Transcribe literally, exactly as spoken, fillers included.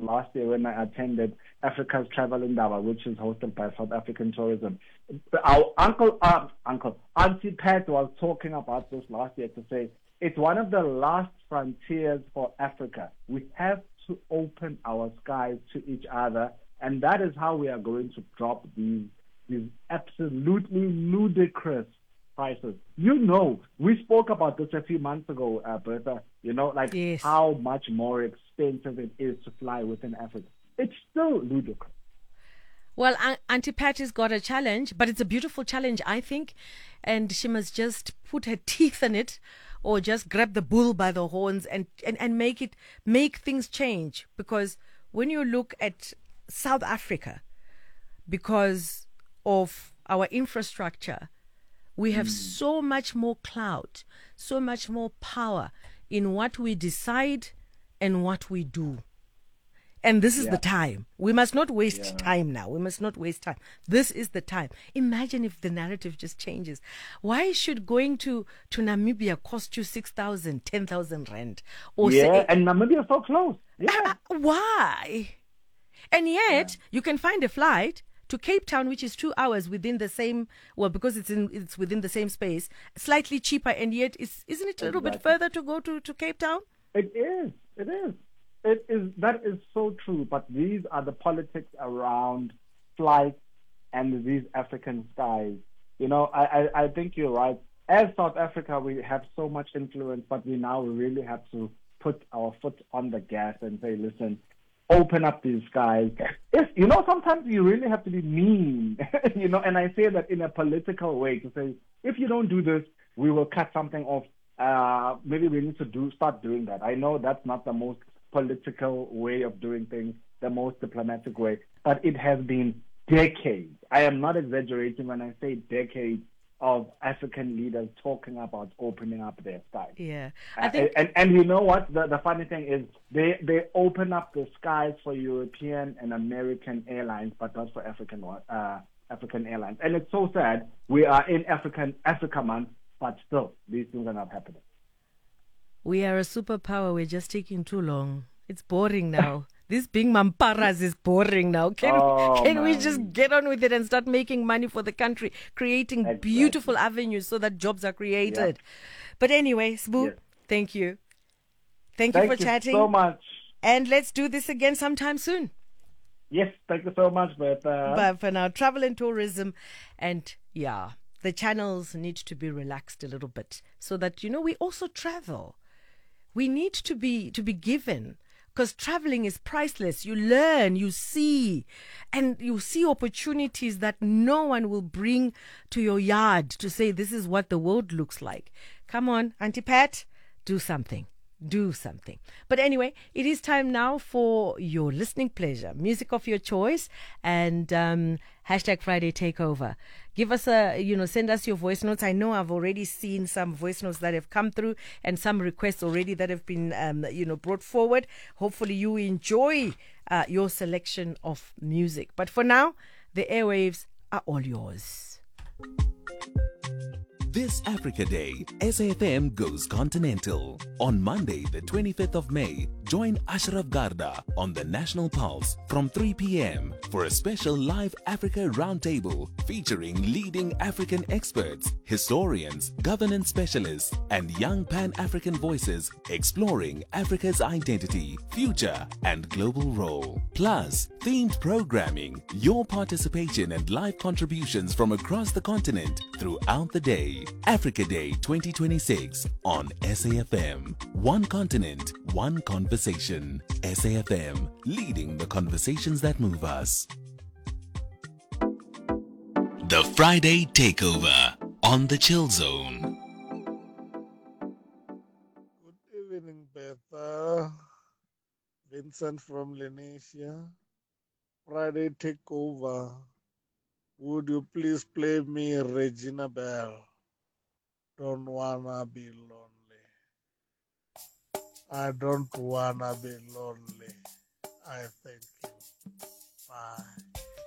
last year when I attended Africa's Travel Indaba, which is hosted by South African Tourism. Our uncle, uh, uncle, Auntie Pat was talking about this last year to say it's one of the last frontiers for Africa. We have to open our skies to each other, and that is how we are going to drop these these absolutely ludicrous prices. You know, we spoke about this a few months ago, uh, Bertha, you know, like Yes. how much more expensive it is to fly within Africa. It's still ludicrous. Well, Aunt- Auntie Patty's got a challenge, but it's a beautiful challenge, I think, and she must just put her teeth in it, or just grab the bull by the horns and, and, and make it make things change. Because when you look at South Africa, because of our infrastructure, we have so much more clout, so much more power in what we decide and what we do. And this is Yeah. the time. We must not waste Yeah. time now. We must not waste time. This is the time. Imagine if the narrative just changes. Why should going to, to Namibia cost you six thousand, ten thousand rand? Or Yeah, say, and Namibia is so close. Yeah. why? And yet, you can find a flight to Cape Town, which is two hours within the same, well, because it's in, it's within the same space, slightly cheaper, and yet, it's, isn't it a little bit Exactly. further to go to, to Cape Town? It is. It is. It is. That is so true. But these are the politics around flights and these African skies. You know, I, I, I think you're right. As South Africa, we have so much influence, but we now really have to put our foot on the gas and say, listen, open up these skies. If, you know, sometimes you really have to be mean, you know, and I say that in a political way to say, if you don't do this, we will cut something off. Uh, maybe we need to do start doing that. I know that's not the most political way of doing things, the most diplomatic way, but it has been decades. I am not exaggerating when I say decades of African leaders talking about opening up their skies. Yeah. Uh, I think, and, and you know what? The, the funny thing is they, they open up the skies for European and American airlines, but not for African uh, African airlines. And it's so sad. We are in African Africa month, but still, these things are not happening. we are a superpower. We're just taking too long. It's boring now. This being Mamparas is boring now. Can, Oh, can we man. just get on with it and start making money for the country, creating Exactly. beautiful avenues so that jobs are created? Yep. But anyway, Sbu, Yes. thank you. Thank you Thank for you chatting. so much. And let's do this again sometime soon. Yes, thank you so much, but, uh, But for now, travel and tourism, and yeah, the channels need to be relaxed a little bit so that, you know, we also travel. We need to be to be given, because traveling is priceless. You learn, you see, and you see opportunities that no one will bring to your yard to say this is what the world looks like. Come on, Auntie Pat, do something. Do something. But anyway, it is time now for your listening pleasure, music of your choice, and um, hashtag Friday Takeover. Give us a, you know, send us your voice notes. I know I've already seen some voice notes that have come through and some requests already that have been, um, you know, brought forward. Hopefully you enjoy uh, your selection of music. But for now, the airwaves are all yours. This Africa Day, S A F M goes continental. On Monday, the twenty-fifth of May, join Ashraf Garda on the National Pulse from three p.m. for a special live Africa roundtable featuring leading African experts, historians, governance specialists, and young Pan-African voices exploring Africa's identity, future, and global role. Plus, themed programming, your participation and live contributions from across the continent throughout the day. Africa Day twenty twenty-six on S A F M. One continent, one conversation. S A F M, leading the conversations that move us. The Friday Takeover on the Chill Zone. Good evening, Betha. Vincent from Lenasia. Friday Takeover. Would you please play me Regina Bell? Don't wanna be lonely. I don't wanna be lonely. I thank you. Bye.